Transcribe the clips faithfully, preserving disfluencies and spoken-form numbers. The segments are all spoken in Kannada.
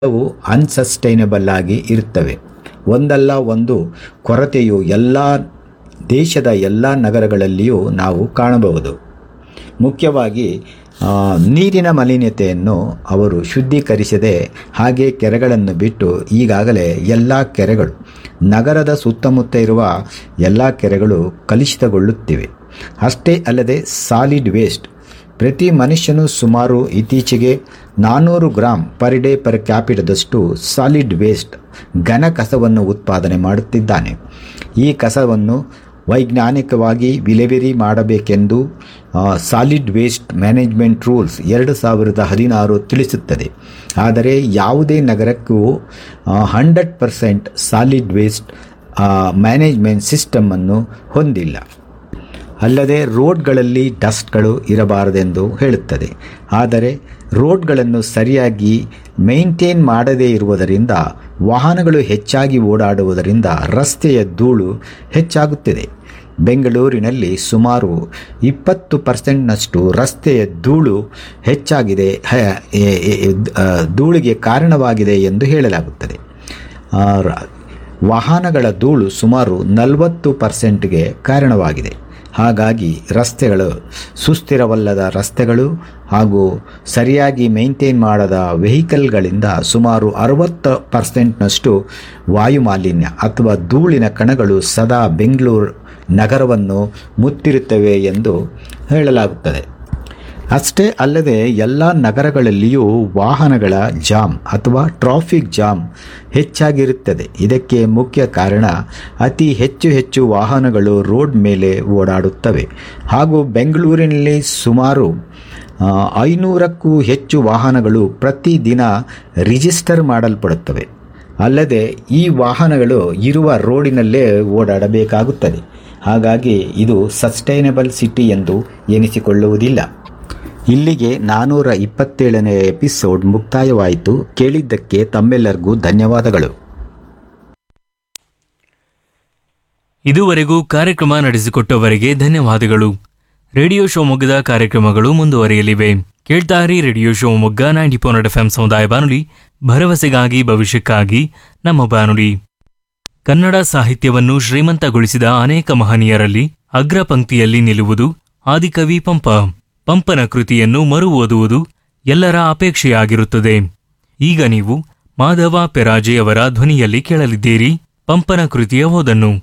ಅವು ಅನ್ಸಸ್ಟೈನಬಲ್ ಆಗಿ ಇರುತ್ತವೆ. ಒಂದಲ್ಲ ಒಂದು ಕೊರತೆಯು ಎಲ್ಲ ದೇಶದ ಎಲ್ಲ ನಗರಗಳಲ್ಲಿಯೂ ನಾವು ಕಾಣಬಹುದು. ಮುಖ್ಯವಾಗಿ ನೀರಿನ ಮಲಿನತೆಯನ್ನು ಅವರು ಶುದ್ಧೀಕರಿಸದೆ ಹಾಗೆ ಕೆರೆಗಳನ್ನು ಬಿಟ್ಟು ಈಗಾಗಲೇ ಎಲ್ಲ ಕೆರೆಗಳು, ನಗರದ ಸುತ್ತಮುತ್ತ ಇರುವ ಎಲ್ಲ ಕೆರೆಗಳು ಕಲುಷಿತಗೊಳ್ಳುತ್ತಿವೆ. ಅಷ್ಟೇ ಅಲ್ಲದೆ ಸಾಲಿಡ್ ವೇಸ್ಟ್, ಪ್ರತಿ ಮನುಷ್ಯನು ಸುಮಾರು ಇತ್ತೀಚೆಗೆ ನಾನ್ನೂರು gram per day per ಕ್ಯಾಪಿಟದಷ್ಟು solid waste ಘನ ಕಸವನ್ನು ಉತ್ಪಾದನೆ ಮಾಡುತ್ತಿದ್ದಾನೆ. ಈ ಕಸವನ್ನು ವೈಜ್ಞಾನಿಕವಾಗಿ ವಿಲೇವಾರಿ ಮಾಡಬೇಕೆಂದು ಸಾಲಿಡ್ ವೇಸ್ಟ್ ಮ್ಯಾನೇಜ್ಮೆಂಟ್ ರೂಲ್ಸ್ ಎರಡು ಸಾವಿರದ ಹದಿನಾರು ತಿಳಿಸುತ್ತದೆ. ಆದರೆ ಯಾವುದೇ ನಗರಕ್ಕೂ hundred percent solid waste management ಸಿಸ್ಟಮನ್ನು ಹೊಂದಿಲ್ಲ. ಅಲ್ಲದೆ ರೋಡ್ಗಳಲ್ಲಿ ಡಸ್ಟ್ಗಳು ಇರಬಾರದೆಂದು ಹೇಳುತ್ತದೆ. ಆದರೆ ರೋಡ್ಗಳನ್ನು ಸರಿಯಾಗಿ ಮೇಂಟೈನ್ ಮಾಡದೇ ಇರುವುದರಿಂದ, ವಾಹನಗಳು ಹೆಚ್ಚಾಗಿ ಓಡಾಡುವುದರಿಂದ ರಸ್ತೆಯ ಧೂಳು ಹೆಚ್ಚಾಗುತ್ತಿದೆ. ಬೆಂಗಳೂರಿನಲ್ಲಿ ಸುಮಾರು ಇಪ್ಪತ್ತು ಪರ್ಸೆಂಟ್ನಷ್ಟು ರಸ್ತೆಯ ಧೂಳು ಹೆಚ್ಚಾಗಿದೆ, ಧೂಳಿಗೆ ಕಾರಣವಾಗಿದೆ ಎಂದು ಹೇಳಲಾಗುತ್ತದೆ. ವಾಹನಗಳ ಧೂಳು ಸುಮಾರು ನಲವತ್ತು ಪರ್ಸೆಂಟ್ಗೆ ಕಾರಣವಾಗಿದೆ. ಹಾಗಾಗಿ ರಸ್ತೆಗಳು, ಸುಸ್ಥಿರವಲ್ಲದ ರಸ್ತೆಗಳು ಹಾಗೂ ಸರಿಯಾಗಿ ಮೇಂಟೈನ್ ಮಾಡದ ವೆಹಿಕಲ್ಗಳಿಂದ ಸುಮಾರು ಅರವತ್ತು ಪರ್ಸೆಂಟ್ನಷ್ಟು ವಾಯುಮಾಲಿನ್ಯ ಅಥವಾ ಧೂಳಿನ ಕಣಗಳು ಸದಾ ಬೆಂಗಳೂರು ನಗರವನ್ನು ಮುತ್ತಿರುತ್ತವೆ ಎಂದು ಹೇಳಲಾಗುತ್ತದೆ. ಅಷ್ಟೇ ಅಲ್ಲದೆ ಎಲ್ಲ ನಗರಗಳಲ್ಲಿಯೂ ವಾಹನಗಳ ಜಾಮ್ ಅಥವಾ ಟ್ರಾಫಿಕ್ ಜಾಮ್ ಹೆಚ್ಚಾಗಿರುತ್ತದೆ. ಇದಕ್ಕೆ ಮುಖ್ಯ ಕಾರಣ ಅತಿ ಹೆಚ್ಚು ಹೆಚ್ಚು ವಾಹನಗಳು ರೋಡ್ ಮೇಲೆ ಓಡಾಡುತ್ತವೆ ಹಾಗೂ ಬೆಂಗಳೂರಿನಲ್ಲಿ ಸುಮಾರು ಐನೂರಕ್ಕೂ ಹೆಚ್ಚು ವಾಹನಗಳು ಪ್ರತಿದಿನ ರಿಜಿಸ್ಟರ್ ಮಾಡಲ್ಪಡುತ್ತವೆ. ಅಲ್ಲದೆ ಈ ವಾಹನಗಳು ಇರುವ ರೋಡಿನಲ್ಲೇ ಓಡಾಡಬೇಕಾಗುತ್ತದೆ. ಹಾಗಾಗಿ ಇದು ಸಸ್ಟೈನಬಲ್ ಸಿಟಿ ಎಂದು ಎನಿಸಿಕೊಳ್ಳುವುದಿಲ್ಲ. ಇಲ್ಲಿಗೆ ನಾನ್ನೂರ ಇಪ್ಪತ್ತೇಳನೇ ಎಪಿಸೋಡ್ ಮುಕ್ತಾಯವಾಯಿತು. ಕೇಳಿದ್ದಕ್ಕೆ ತಮ್ಮೆಲ್ಲರಿಗೂ ಧನ್ಯವಾದಗಳು. ಇದುವರೆಗೂ ಕಾರ್ಯಕ್ರಮ ನಡೆಸಿಕೊಟ್ಟವರಿಗೆ ಧನ್ಯವಾದಗಳು. ರೇಡಿಯೋ ಶಿವಮೊಗ್ಗದ ಕಾರ್ಯಕ್ರಮಗಳು ಮುಂದುವರಿಯಲಿವೆ. ಕೇಳ್ತಾರಿ radio Shivamogga ninety point F M ಸಮುದಾಯ ಬಾನುಲಿ, ಭರವಸೆಗಾಗಿ ಭವಿಷ್ಯಕ್ಕಾಗಿ ನಮ್ಮ ಬಾನುಲಿ. ಕನ್ನಡ ಸಾಹಿತ್ಯವನ್ನು ಶ್ರೀಮಂತಗೊಳಿಸಿದ ಅನೇಕ ಮಹನೀಯರಲ್ಲಿ ಅಗ್ರ ಪಂಕ್ತಿಯಲ್ಲಿ ನಿಲ್ಲುವುದು ಆದಿಕವಿ ಪಂಪ. ಪಂಪನ ಕೃತಿಯನ್ನು ಮರು ಓದುವುದು ಎಲ್ಲರ ಅಪೇಕ್ಷೆಯಾಗಿರುತ್ತದೆ. ಈಗ ನೀವು ಮಾಧವ ಪೆರಾಜೆಯವರ ಧ್ವನಿಯಲ್ಲಿ ಕೇಳಲಿದ್ದೀರಿ ಪಂಪನ ಕೃತಿಯ ಓದನ್ನು.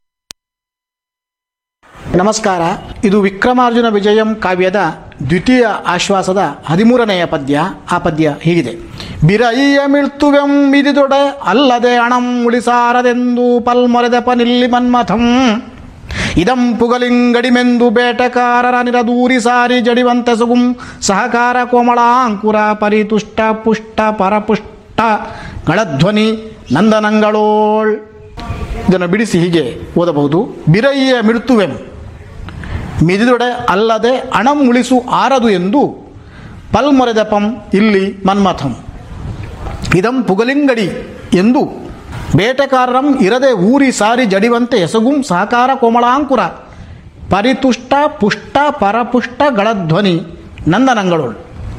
ನಮಸ್ಕಾರ. ಇದು ವಿಕ್ರಮಾರ್ಜುನ ವಿಜಯಂ ಕಾವ್ಯದ ದ್ವಿತೀಯ ಆಶ್ವಾಸದ ಹದಿಮೂರನೆಯ ಪದ್ಯ. ಆ ಪದ್ಯ ಹೀಗಿದೆ. ಬಿರಯ್ಯ ಮಿಳ್ತುವೆಂ ಮಿದಿದೊಡೆ ಅಲ್ಲದೆ ಅಣಂ ಉಳಿಸಾರದೆಂದು ಪಲ್ಮೊರೆದಪ ನಿಲ್ಲಿ ಮನ್ಮಥಂ ಇದಂ ಪುಗಲಿಂಗಡಿಮೆಂದು ಬೇಟಕಾರರ ನಿರದೂರಿ ಸಾರಿ ಜಡಿವಂತೆ ಸುಗುಂ ಸಹಕಾರ ಕೋಮಳಾಂಕುರ ಪರಿತುಷ್ಟ ಪುಷ್ಟ ಪರಪುಷ್ಟ ಗಳಧ್ವನಿ ನಂದನಂಗಳೋಳ್. ಇದನ್ನು ಬಿಡಿಸಿ ಹೀಗೆ ಓದಬಹುದು. ಬಿರಯ್ಯ ಮಿಡ್ತುವೆಂ ಮಿದಿದೊಡೆ ಅಲ್ಲದೆ ಅಣಂ ಉಳಿಸು ಆರದು ಎಂದು ಪಲ್ಮೊರೆದಪಂ ಇಲ್ಲಿ ಮನ್ಮಥಂ ಇದಂ ಪುಗಲಿಂಗಡಿ ಎಂದು ಬೇಟೆಕಾರರಂ ಇರದೆ ಊರಿ ಸಾರಿ ಜಡಿವಂತೆ ಎಸಗುಂ ಸಹಕಾರ ಕೋಮಳಾಂಕುರ ಪರಿತುಷ್ಟ ಪುಷ್ಟ ಪರಪುಷ್ಟ ಗಳಧ್ವನಿ ನಂದನಂಗಳೋಳು.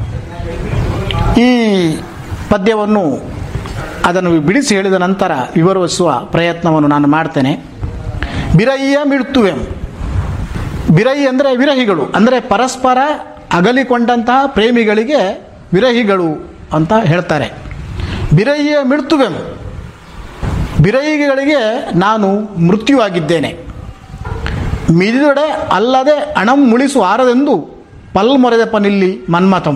ಈ ಪದ್ಯವನ್ನು ಅದನ್ನು ಬಿಡಿಸಿ ಹೇಳಿದ ನಂತರ ವಿವರಿಸುವ ಪ್ರಯತ್ನವನ್ನು ನಾನು ಮಾಡ್ತೇನೆ. ಬಿರಯ್ಯ ಮಿಡ್ತುವೆಂ. ಬಿರೈ ಅಂದರೆ ವಿರಹಿಗಳು, ಅಂದರೆ ಪರಸ್ಪರ ಅಗಲಿಕೊಂಡಂತಹ ಪ್ರೇಮಿಗಳಿಗೆ ವಿರಹಿಗಳು ಅಂತ ಹೇಳ್ತಾರೆ. ಬಿರಯ್ಯ ಮಿಡ್ತುವೆಂ, ಬಿರೈಗಳಿಗೆ ನಾನು ಮೃತ್ಯುವಾಗಿದ್ದೇನೆ. ಮಿದಿದೊಡೆ ಅಲ್ಲದೆ ಅಣಂ ಮುಳಿಸು ಆರದೆಂದು ಪಲ್ಮೊರೆದಪ ನಿಲ್ಲಿ ಮನ್ಮಥಂ.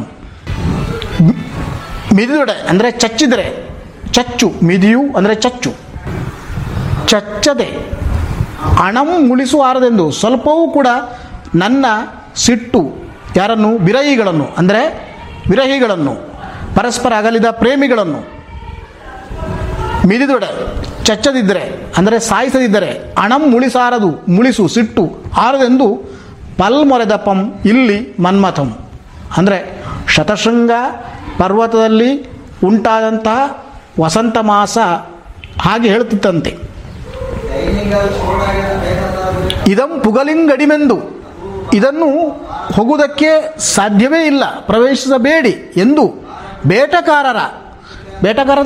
ಮಿದಿದೊಡೆ ಅಂದರೆ ಚಚ್ಚಿದರೆ, ಚಚ್ಚು, ಮಿದಿಯು ಅಂದರೆ ಚಚ್ಚು, ಚಚ್ಚದೆ ಅಣಂ ಮುಳಿಸು ಆರದೆಂದು ಸ್ವಲ್ಪವೂ ಕೂಡ ನನ್ನ ಸಿಟ್ಟು ಯಾರನ್ನು, ಬಿರಹಿಗಳನ್ನು ಅಂದರೆ ವಿರಹಿಗಳನ್ನು, ಪರಸ್ಪರ ಅಗಲಿದ ಪ್ರೇಮಿಗಳನ್ನು, ಮಿದಿದೊಡೆ ಚಚ್ಚದಿದ್ದರೆ ಅಂದರೆ ಸಾಯಿಸದಿದ್ದರೆ, ಅಣಂ ಮುಳಿಸಾರದು ಮುಳಿಸು ಸಿಟ್ಟು ಆರದೆಂದು ಪಲ್ಮೊರೆದಪಂ ಇಲ್ಲಿ ಮನ್ಮಥಂ ಅಂದರೆ ಶತಶೃಂಗ ಪರ್ವತದಲ್ಲಿ ಉಂಟಾದಂತಹ ವಸಂತ ಮಾಸ ಹಾಗೆ ಹೇಳ್ತಿತ್ತಂತೆ. ಇದಂ ಪುಗಲಿಂಗಡಿಮೆಂದು, ಇದನ್ನು ಹೋಗುವುದಕ್ಕೆ ಸಾಧ್ಯವೇ ಇಲ್ಲ, ಪ್ರವೇಶಿಸಬೇಡಿ ಎಂದು ಬೇಟೆಕಾರರ ಬೇಟೆಗಾರ